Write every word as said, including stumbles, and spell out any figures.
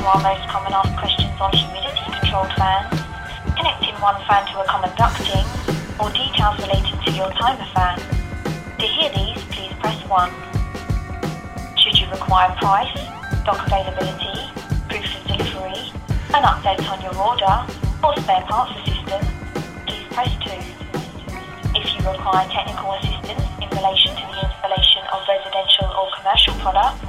to our most common asked questions on humidity-controlled fans, connecting one fan to a common ducting, or details relating to your timer fan. To hear these, please press one. Should you require price, stock availability, proof of delivery, an update on your order, or spare parts assistance, please press two. If you require technical assistance in relation to the installation of residential or commercial products,